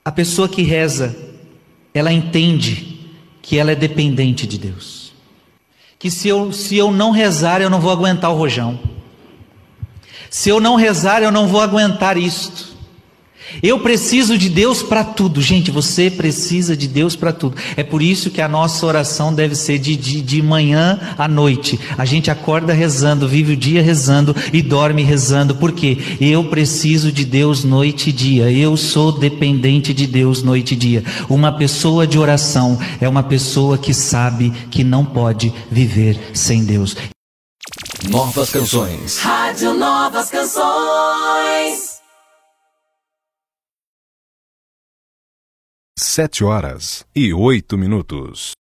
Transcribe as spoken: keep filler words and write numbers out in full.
A pessoa que reza, ela entende que ela é dependente de Deus. Que se eu, se eu não rezar, eu não vou aguentar o rojão. Se eu não rezar, eu não vou aguentar isto. Eu preciso de Deus para tudo. Gente, você precisa de Deus para tudo. É por isso que a nossa oração deve ser de, de, de manhã à noite. A gente acorda rezando, vive o dia rezando e dorme rezando. Por quê? Eu preciso de Deus noite e dia. Eu sou dependente de Deus noite e dia. Uma pessoa de oração é uma pessoa que sabe que não pode viver sem Deus. Novas canções. Rádio Novas Canções. Sete horas e oito minutos.